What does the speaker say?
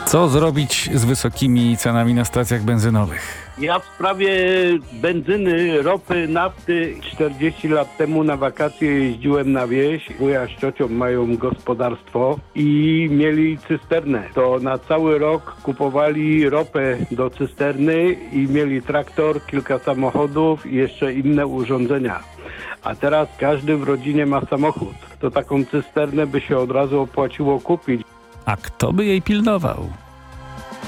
Co zrobić z wysokimi cenami na stacjach benzynowych? Ja w sprawie benzyny, ropy, nafty 40 lat temu na wakacje jeździłem na wieś. Wuja z ciocią mają gospodarstwo i mieli cysternę. To na cały rok kupowali ropę do cysterny i mieli traktor, kilka samochodów i jeszcze inne urządzenia. A teraz każdy w rodzinie ma samochód. To taką cysternę by się od razu opłaciło kupić. A kto by jej pilnował?